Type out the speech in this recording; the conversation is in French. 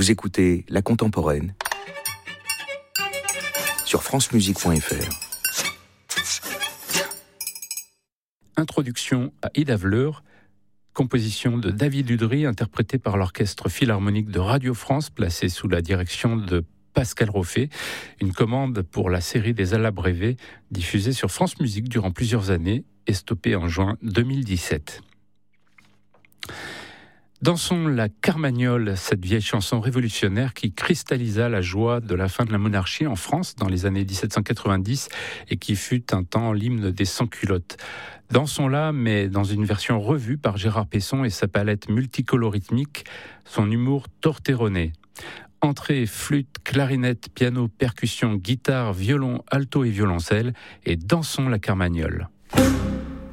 Vous écoutez La Contemporaine sur francemusique.fr. Introduction à Ida Vleur, composition de David Udry, interprétée par l'Orchestre Philharmonique de Radio France, placé sous la direction de Pascal Roffet, une commande pour la série des Alabrévés, diffusée sur France Musique durant plusieurs années et stoppée en juin 2017. Dansons la Carmagnole, cette vieille chanson révolutionnaire qui cristallisa la joie de la fin de la monarchie en France dans les années 1790 et qui fut un temps l'hymne des sans-culottes. Dansons-la, mais dans une version revue par Gérard Pesson et sa palette multicolorhythmique, son humour torterronné. Entrée, flûte, clarinette, piano, percussion, guitare, violon, alto et violoncelle, et dansons la Carmagnole.